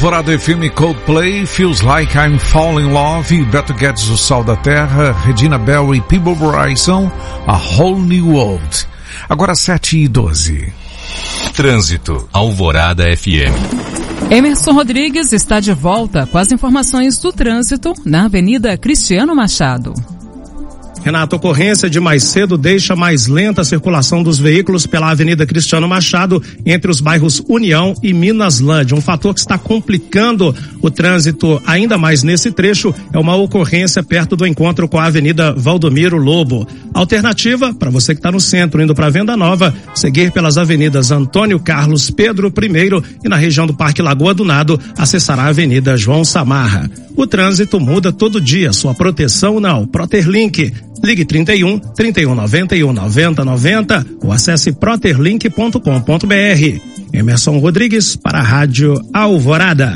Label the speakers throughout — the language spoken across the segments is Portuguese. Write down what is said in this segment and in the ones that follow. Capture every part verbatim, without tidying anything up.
Speaker 1: Alvorada F M, Coldplay, Feels Like I'm Falling in Love, Beto Guedes, O Sal da Terra, Regina Bell e Peebo Bryson, A Whole New World. Agora sete e doze.
Speaker 2: Trânsito, Alvorada F M.
Speaker 3: Emerson Rodrigues está de volta com as informações do trânsito na Avenida Cristiano Machado.
Speaker 4: Renato, ocorrência de mais cedo deixa mais lenta a circulação dos veículos pela Avenida Cristiano Machado entre os bairros União e Minaslândia. Um fator que está complicando o trânsito ainda mais nesse trecho é uma ocorrência perto do encontro com a Avenida Valdomiro Lobo. Alternativa, para você que está no centro indo para Venda Nova, seguir pelas avenidas Antônio Carlos Pedro I e na região do Parque Lagoa do Nado, acessará a Avenida João Samarra. O trânsito muda todo dia, sua proteção não. Proterlink. Ligue trinta e um, trinta e um, noventa e um, noventa, noventa ou acesse proterlink ponto com ponto br. Emerson Rodrigues para a Rádio Alvorada.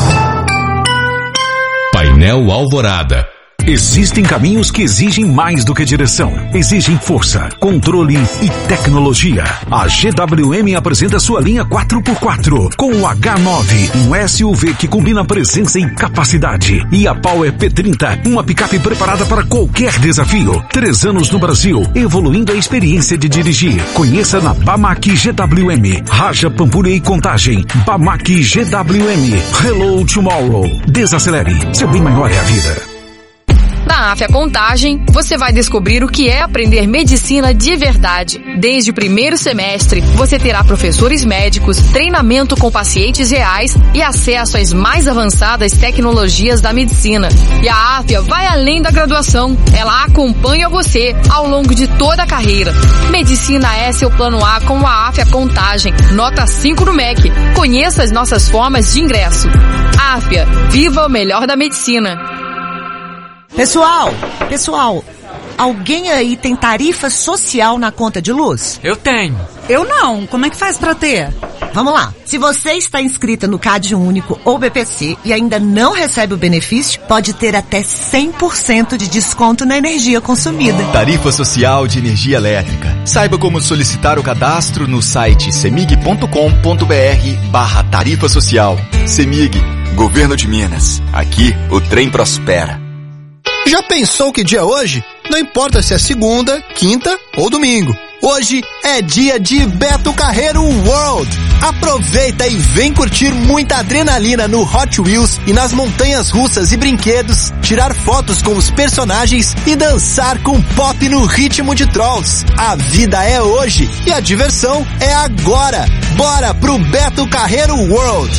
Speaker 2: Painel Alvorada.
Speaker 1: Existem caminhos que exigem mais do que direção. Exigem força, controle e tecnologia. A G W M apresenta sua linha quatro por quatro com o H nove, um S U V que combina presença e capacidade. E a Power P trinta, uma picape preparada para qualquer desafio. Três anos no Brasil, evoluindo a experiência de dirigir. Conheça na Bamac G W M. Raja, Pampulha e Contagem. Bamac G W M. Hello Tomorrow. Desacelere. Seu bem maior é a vida.
Speaker 5: Na Afya Contagem, você vai descobrir o que é aprender medicina de verdade. Desde o primeiro semestre, você terá professores médicos, treinamento com pacientes reais e acesso às mais avançadas tecnologias da medicina. E a Afya vai além da graduação. Ela acompanha você ao longo de toda a carreira. Medicina é seu plano A com a Afya Contagem. Nota cinco no M E C. Conheça as nossas formas de ingresso. Afya, viva o melhor da medicina.
Speaker 6: Pessoal, pessoal, alguém aí tem tarifa social na conta de luz?
Speaker 7: Eu tenho.
Speaker 8: Eu não. Como é que faz pra ter?
Speaker 6: Vamos lá. Se você está inscrita no Cade Único ou B P C e ainda não recebe o benefício, pode ter até cem por cento de desconto na energia consumida.
Speaker 9: Tarifa Social de Energia Elétrica. Saiba como solicitar o cadastro no site semig ponto com ponto br barra tarifa social. Semig, Governo de Minas. Aqui o trem prospera.
Speaker 10: Já pensou que dia é hoje? Não importa se é segunda, quinta ou domingo. Hoje é dia de Beto Carreiro World. Aproveita e vem curtir muita adrenalina no Hot Wheels e nas montanhas russas e brinquedos, tirar fotos com os personagens e dançar com pop no ritmo de Trolls. A vida é hoje e a diversão é agora. Bora pro Beto Carreiro World.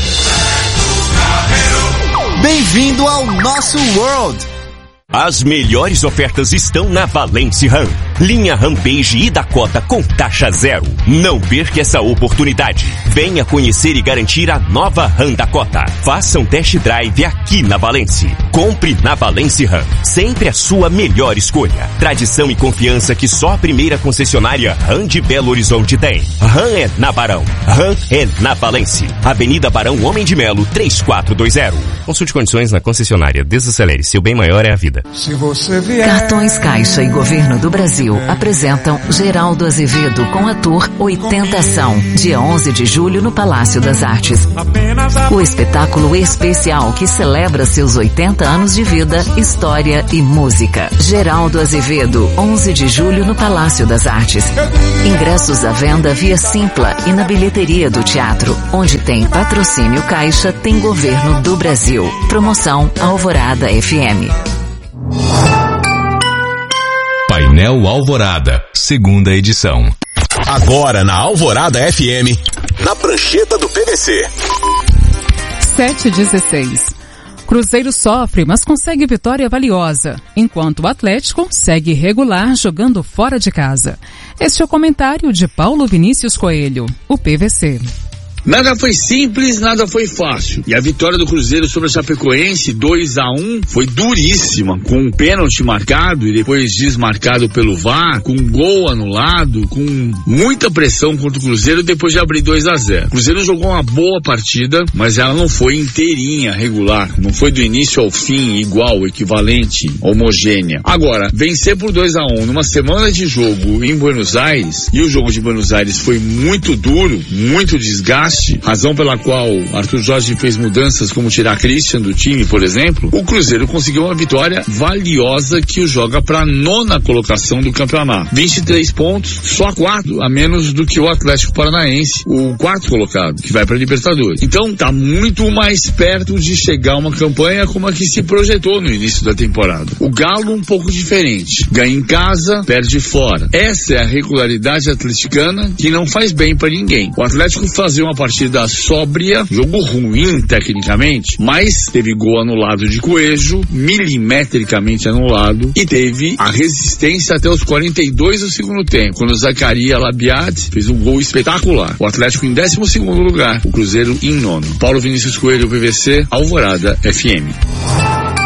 Speaker 10: Bem-vindo ao nosso World.
Speaker 11: As melhores ofertas estão na Valence Ram. Linha Rampage e Dakota com taxa zero. Não perca essa oportunidade. Venha conhecer e garantir a nova Ram Dakota. Faça um test drive aqui na Valence. Compre na Valence Ram. Sempre a sua melhor escolha. Tradição e confiança que só a primeira concessionária Ram de Belo Horizonte tem. Ram é na Barão. Ram é na Valence. Avenida Barão Homem de Melo, três quatro dois zero.
Speaker 2: Consulte condições na concessionária. Desacelere. Seu bem maior é a vida.
Speaker 12: Se você vier...
Speaker 13: Cartões Caixa e Governo do Brasil apresentam Geraldo Azevedo com a Tour oitenta Ação, dia onze de julho no Palácio das Artes. O espetáculo especial que celebra seus oitenta anos de vida, história e música. Geraldo Azevedo, onze de julho no Palácio das Artes. Ingressos à venda via Simpla e na bilheteria do teatro. Onde tem patrocínio Caixa, tem Governo do Brasil. Promoção Alvorada F M.
Speaker 2: Painel Alvorada, segunda edição.
Speaker 14: Agora na Alvorada F M, na prancheta do P V C.
Speaker 3: sete e dezesseis. Cruzeiro sofre, mas consegue vitória valiosa, enquanto o Atlético segue regular jogando fora de casa. Este é o comentário de Paulo Vinícius Coelho, o P V C.
Speaker 15: Nada foi simples, nada foi fácil. E a vitória do Cruzeiro sobre a Chapecoense, dois a um, foi duríssima, com um pênalti marcado e depois desmarcado pelo V A R, com um gol anulado, com muita pressão contra o Cruzeiro depois de abrir dois a zero. O Cruzeiro jogou uma boa partida, mas ela não foi inteirinha, regular. Não foi do início ao fim igual, equivalente, homogênea. Agora, vencer por dois a um numa semana de jogo em Buenos Aires, e o jogo de Buenos Aires foi muito duro, muito desgaste, desgaste, razão pela qual Arthur Jorge fez mudanças como tirar Christian do time, por exemplo, o Cruzeiro conseguiu uma vitória valiosa que o joga para a nona colocação do campeonato. vinte e três pontos, só quatro a menos do que o Atlético Paranaense, o quarto colocado, que vai para a Libertadores. Então tá muito mais perto de chegar uma campanha como a que se projetou no início da temporada. O Galo um pouco diferente. Ganha em casa, perde fora. Essa é a regularidade atleticana que não faz bem para ninguém. O Atlético fazia uma partida sóbria, jogo ruim tecnicamente, mas teve gol anulado de Coelho, milimetricamente anulado, e teve a resistência até os quarenta e dois do segundo tempo, quando o Zaccaria Labiat fez um gol espetacular. O Atlético em décimo segundo lugar, o Cruzeiro em nono. Paulo Vinícius Coelho, P V C, Alvorada F M.